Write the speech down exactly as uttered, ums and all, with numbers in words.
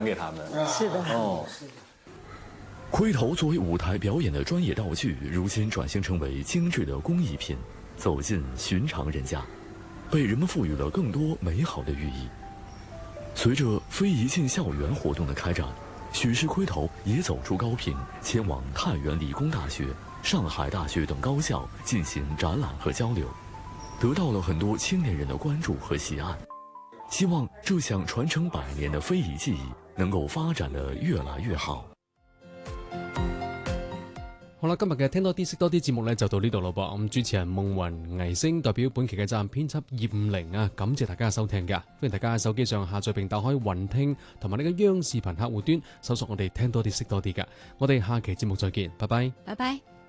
给他们。 是的， 哦， 盔头作为舞台表演的专业道具，如今转型成为精致的工艺品，走进寻常人家，被人们赋予了更多美好的寓意。随着非遗进校园活动的开展，许氏盔头也走出高平，前往太原理工大学、上海大学等高校进行展览和交流，得到了很多青年人的关注和喜爱。希望这项传承百年的非遗技艺能够發展得越來越好。 好啦，今日嘅聽多啲識多啲節目呢就到呢度咯噃。咁主持人夢雲藝星代表本期嘅責任編輯葉五零啊，感謝大家嘅收聽㗎。歡迎大家喺手機上下載並打開雲聽同埋呢個央視頻客戶端，搜索我哋聽多啲識多啲㗎。我哋下期節目再見，拜拜。 拜拜。